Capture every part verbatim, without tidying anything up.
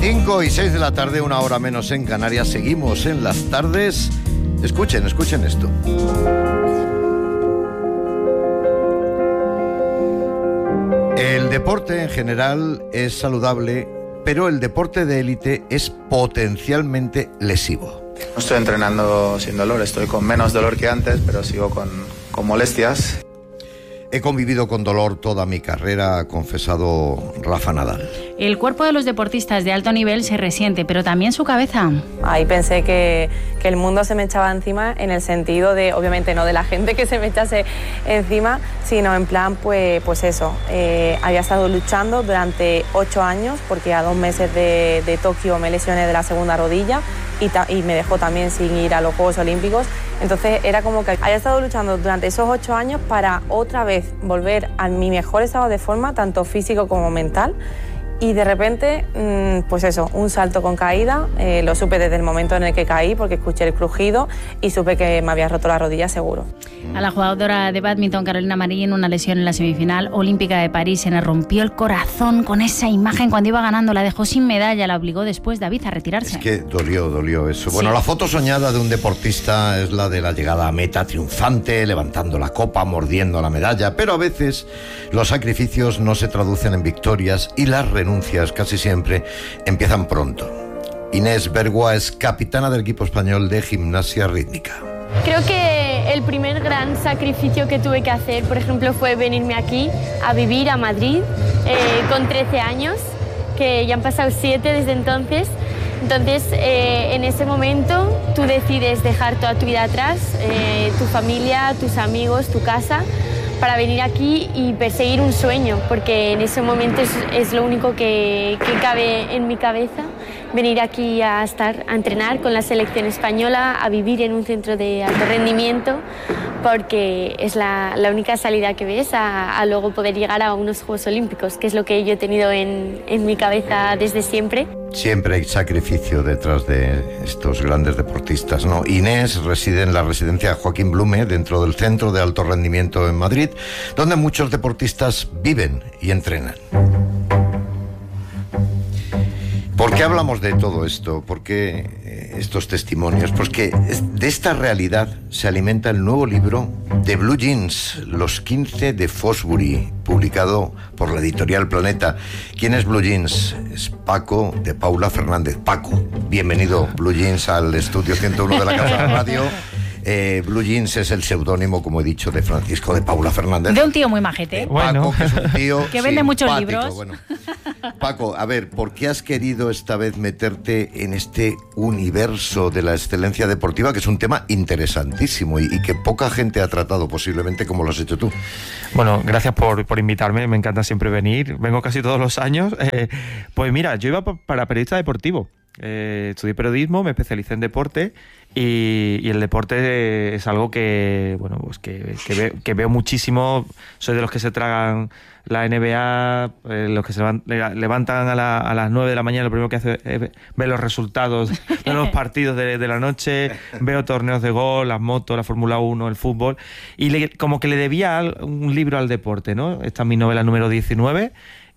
cinco y seis de la tarde, una hora menos en Canarias. Seguimos en las tardes. Escuchen, escuchen esto. El deporte en general es saludable, pero el deporte de élite es potencialmente lesivo. No estoy entrenando sin dolor, estoy con menos dolor que antes, pero sigo con, con molestias. He convivido con dolor toda mi carrera, ha confesado Rafa Nadal. El cuerpo de los deportistas de alto nivel se resiente, pero también su cabeza. Ahí pensé que, que el mundo se me echaba encima, en el sentido de, obviamente no de la gente que se me echase encima, sino en plan, pues, pues eso, eh, había estado luchando durante ocho años, porque a dos meses de, de Tokio me lesioné de la segunda rodilla y, ta, y me dejó también sin ir a los Juegos Olímpicos. Entonces era como que había estado luchando durante esos ocho años para otra vez volver a mi mejor estado de forma, tanto físico como mental. Y de repente, pues eso, un salto con caída, eh, lo supe desde el momento en el que caí, porque escuché el crujido y supe que me había roto la rodilla seguro. A la jugadora de bádminton Carolina Marín, una lesión en la semifinal olímpica de París, se le rompió el corazón con esa imagen cuando iba ganando, la dejó sin medalla, la obligó después David a retirarse. Es que dolió, dolió eso. Sí. Bueno, la foto soñada de un deportista es la de la llegada a meta triunfante, levantando la copa, mordiendo la medalla, pero a veces los sacrificios no se traducen en victorias y las renuncias casi siempre empiezan pronto. Inés Bergua es capitana del equipo español de gimnasia rítmica. Creo que el primer gran sacrificio que tuve que hacer, por ejemplo, fue venirme aquí a vivir a Madrid eh, con trece años, que ya han pasado siete desde entonces. Entonces, eh, en ese momento, tú decides dejar toda tu vida atrás, eh, tu familia, tus amigos, tu casa, para venir aquí y perseguir un sueño, porque en ese momento es, es lo único que, que cabe en mi cabeza, venir aquí a estar, a entrenar con la selección española, a vivir en un centro de alto rendimiento, porque es la, la única salida que ves a, a luego poder llegar a unos Juegos Olímpicos, que es lo que yo he tenido en, en mi cabeza desde siempre. Siempre hay sacrificio detrás de estos grandes deportistas, ¿no? Inés reside en la residencia Joaquín Blume, dentro del Centro de Alto Rendimiento en Madrid, donde muchos deportistas viven y entrenan. ¿Por qué hablamos de todo esto? ¿Por qué estos testimonios? Porque de esta realidad se alimenta el nuevo libro de Blue Jeans, Los quince de Fosbury, publicado por la editorial Planeta. ¿Quién es Blue Jeans? Es Paco de Paula Fernández. Paco, bienvenido, Blue Jeans, al estudio ciento uno de la Casa de Radio. Eh, Blue Jeans es el seudónimo, como he dicho, de Francisco de Paula Fernández. De un tío muy majete. Eh, Paco, bueno. Que es un tío que vende muchos libros. Bueno. Paco, a ver, ¿por qué has querido esta vez meterte en este universo de la excelencia deportiva, que es un tema interesantísimo y, y que poca gente ha tratado posiblemente como lo has hecho tú? Bueno, gracias por, por invitarme, me encanta siempre venir, vengo casi todos los años. Eh, pues mira, yo iba para periodista deportivo. Eh, estudié periodismo, me especialicé en deporte y, y el deporte es algo que bueno pues que, que, veo, que veo muchísimo. Soy de los que se tragan la N B A, eh, los que se levantan a, la, a las nueve de la mañana, lo primero que hace es ver los resultados de los partidos de, de la noche, veo torneos de golf, las motos, la Fórmula uno, el fútbol, y le, como que le debía un libro al deporte, ¿no? Esta es mi novela número diecinueve.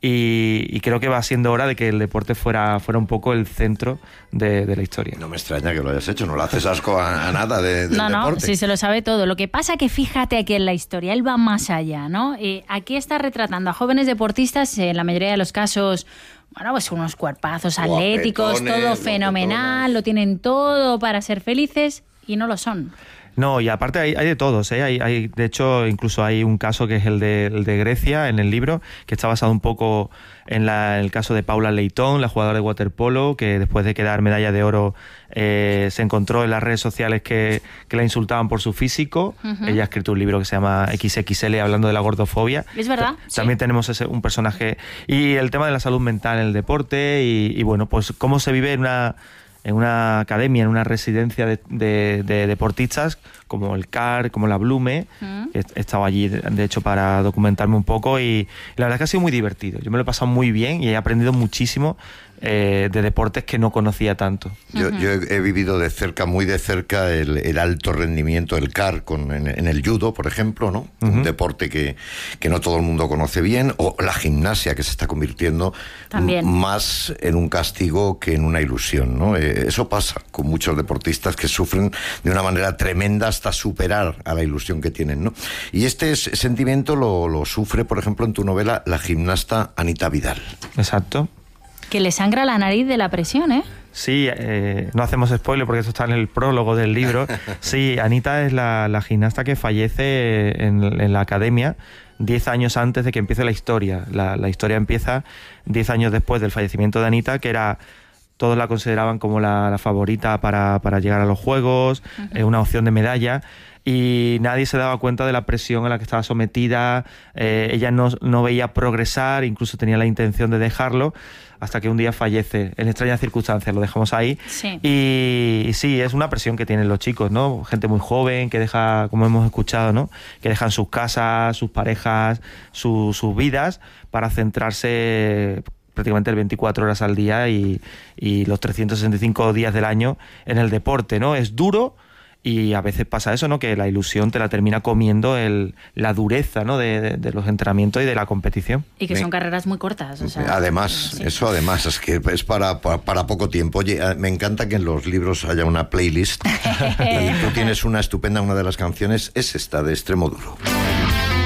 Y, y creo que va siendo hora de que el deporte fuera, fuera un poco el centro de, de la historia. No me extraña que lo hayas hecho, no le haces asco a, a nada de, del no, no, deporte. Sí, se lo sabe todo. Lo que pasa que fíjate que en la historia él va más allá, ¿no? Eh, aquí está retratando a jóvenes deportistas, en la mayoría de los casos, bueno, pues unos cuerpazos atléticos, todo fenomenal, lo tienen todo para ser felices y no lo son. No, y aparte hay, hay de todos, ¿eh? Hay, hay, de hecho, incluso hay un caso que es el de, el de Grecia, en el libro, que está basado un poco en la, el caso de Paula Leitón, la jugadora de waterpolo, que después de quedar medalla de oro eh, se encontró en las redes sociales que, que la insultaban por su físico. Uh-huh. Ella ha escrito un libro que se llama equis equis ele, hablando de la gordofobia. Es verdad. T- también sí. Tenemos ese, un personaje. Y el tema de la salud mental en el deporte y, y bueno, pues cómo se vive en una... en una academia, en una residencia de, de, de deportistas como el C A R, como la Blume. Mm. He estado allí, de hecho, para documentarme un poco y la verdad es que ha sido muy divertido. Yo me lo he pasado muy bien y he aprendido muchísimo eh, de deportes que no conocía tanto. Yo, uh-huh. yo he, he vivido de cerca, muy de cerca, el, el alto rendimiento, el C A R, con, en, en el judo, por ejemplo, ¿no? Uh-huh. Un deporte que, que no todo el mundo conoce bien, o la gimnasia, que se está convirtiendo m- más en un castigo que en una ilusión, ¿no? Eh, eso pasa con muchos deportistas que sufren de una manera tremenda hasta superar a la ilusión que tienen, ¿no? Y este es, sentimiento lo, lo sufre, por ejemplo, en tu novela, la gimnasta Anita Vidal. Exacto. Que le sangra la nariz de la presión, ¿eh? Sí, eh, no hacemos spoiler porque esto está en el prólogo del libro. Sí, Anita es la, la gimnasta que fallece en, en la academia diez años antes de que empiece la historia. La, la historia empieza diez años después del fallecimiento de Anita, que era... Todos la consideraban como la, la favorita para, para llegar a los Juegos, uh-huh. eh, una opción de medalla, y nadie se daba cuenta de la presión a la que estaba sometida. Eh, ella no, no veía progresar, incluso tenía la intención de dejarlo, hasta que un día fallece en extrañas circunstancias, lo dejamos ahí. Sí. Y, y sí, es una presión que tienen los chicos, ¿no? Gente muy joven que deja, como hemos escuchado, ¿no? Que dejan sus casas, sus parejas, su, sus vidas para centrarse prácticamente veinticuatro horas al día y, y los trescientos sesenta y cinco días del año en el deporte, ¿no? Es duro y a veces pasa eso, ¿no? Que la ilusión te la termina comiendo el, la dureza, ¿no? De, de, de los entrenamientos y de la competición. Y que son me, carreras muy cortas, o sea, además, sí. eso además es que es para, para, para poco tiempo. Oye, me encanta que en los libros haya una playlist y tú tienes una estupenda, una de las canciones es esta, de Extremo Duro.